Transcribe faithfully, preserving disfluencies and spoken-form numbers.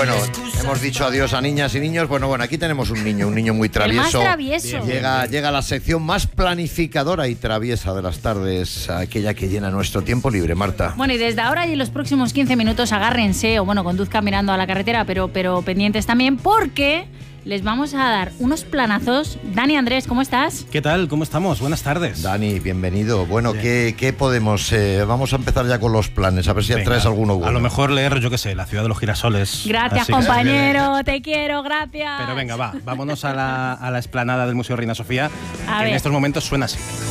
Bueno, hemos dicho adiós a niñas y niños. Bueno, bueno, aquí tenemos un niño, un niño muy travieso. El más travieso. Llega, llega a la sección más planificadora y traviesa de las tardes, aquella que llena nuestro tiempo libre, Marta. Bueno, y desde ahora y los próximos quince minutos agárrense, o bueno, conduzcan mirando a la carretera, pero, pero pendientes también, porque les vamos a dar unos planazos. Dani, Andrés, ¿cómo estás? ¿Qué tal? ¿Cómo estamos? Buenas tardes. Dani, bienvenido. Bueno, ¿qué, qué podemos...? Eh, vamos a empezar ya con los planes, a ver si Venga, traes alguno bueno. A lo mejor leer, yo qué sé, La ciudad de los girasoles. Gracias, Así compañero, que... te quiero, gracias. Pero venga, va, vámonos a la, a la explanada del Museo Reina Sofía, A que ver. en estos momentos suena así.